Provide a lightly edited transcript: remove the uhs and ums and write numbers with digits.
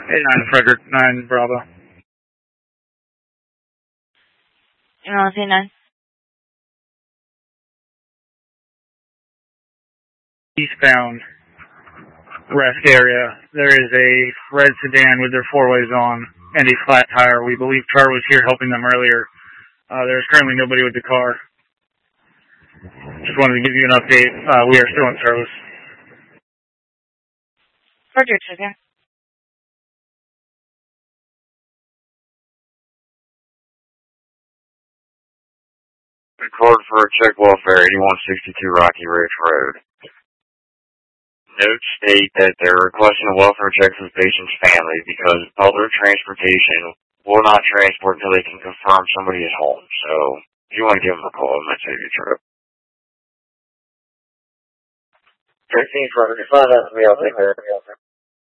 9 Frederick, 9 Bravo. Say 9. Eastbound rest area. There is a red sedan with their 4-ways on and a flat tire. We believe Char was here helping them earlier. There is currently nobody with the car. Just wanted to give you an update. We are still in service. Frederick's again. Record for check welfare, 8162 Rocky Ridge Road. Notes state that they're requesting a welfare check for the patient's family because public transportation will not transport until they can confirm somebody is home. So, if you want to give them a call, it might save your trip. 13 Frederick, if I have to be, I'll take care of it.